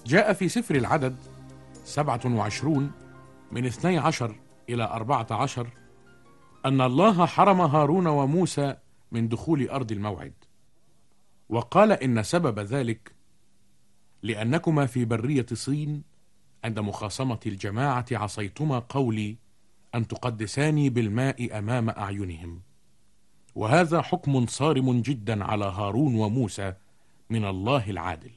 جاء في سفر العدد 27 من 12 إلى 14 أن الله حرم هارون وموسى من دخول أرض الموعد، وقال إن سبب ذلك لأنكما في برية صين عند مخاصمة الجماعة عصيتما قولي أن تقدساني بالماء أمام أعينهم، وهذا حكم صارم جدا على هارون وموسى من الله العادل.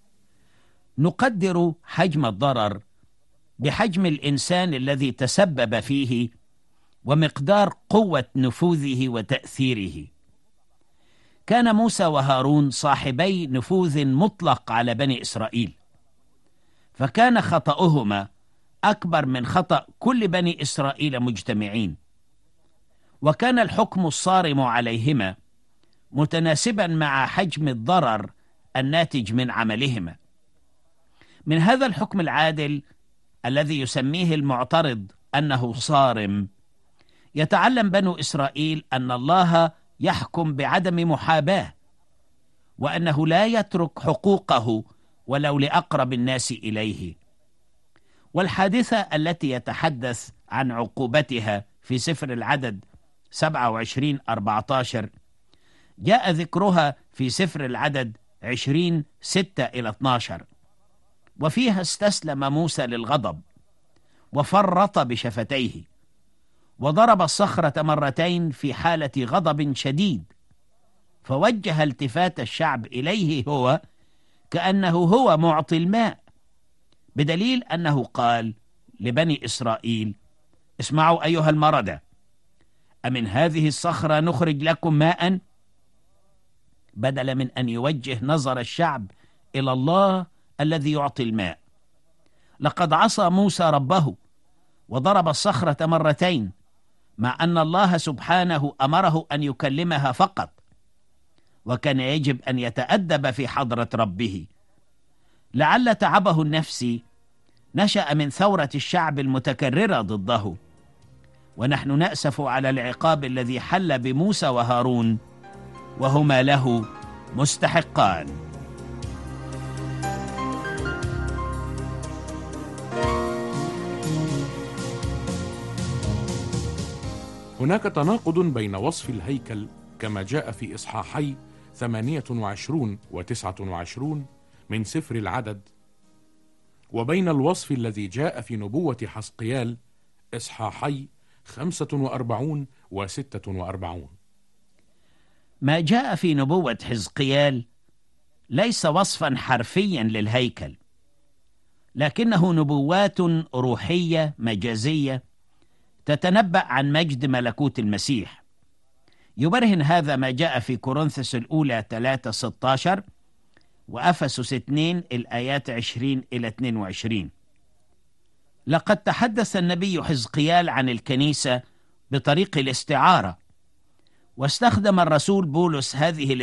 نقدر حجم الضرر بحجم الإنسان الذي تسبب فيه ومقدار قوة نفوذه وتأثيره. كان موسى وهارون صاحبي نفوذ مطلق على بني إسرائيل، فكان خطأهما أكبر من خطأ كل بني إسرائيل مجتمعين، وكان الحكم الصارم عليهما متناسبا مع حجم الضرر الناتج من عملهما. من هذا الحكم العادل الذي يسميه المعترض أنه صارم، يتعلم بنو إسرائيل أن الله يحكم بعدم محاباة، وأنه لا يترك حقوقه ولو لأقرب الناس إليه. والحادثة التي يتحدث عن عقوبتها في سفر العدد 27-14 جاء ذكرها في سفر العدد 20:6-12، وفيها استسلم موسى للغضب وفرط بشفتيه، وضرب الصخرة مرتين في حالة غضب شديد، فوجه التفات الشعب إليه هو كأنه هو معطي الماء، بدليل أنه قال لبني إسرائيل: اسمعوا أيها المردة، أمن هذه الصخرة نخرج لكم ماء؟ بدل من أن يوجه نظر الشعب إلى الله الذي يعطي الماء. لقد عصى موسى ربه وضرب الصخرة مرتين، مع أن الله سبحانه أمره أن يكلمها فقط، وكان يجب أن يتأدب في حضرة ربه. لعل تعبه النفسي نشأ من ثورة الشعب المتكررة ضده، ونحن نأسف على العقاب الذي حل بموسى وهارون، وهما له مستحقان. هناك تناقض بين وصف الهيكل كما جاء في إصحاحي 28 و29 من سفر العدد، وبين الوصف الذي جاء في نبوة حزقيال إصحاحي 45 و46. ما جاء في نبوة حزقيال ليس وصفا حرفيا للهيكل، لكنه نبوات روحية مجازية تتنبأ عن مجد ملكوت المسيح. يبرهن هذا ما جاء في كورنثوس الأولى 3:16 وأفسس 2 الآيات 20-22. لقد تحدث النبي حزقيال عن الكنيسة بطريق الاستعارة، واستخدم الرسول بولس هذه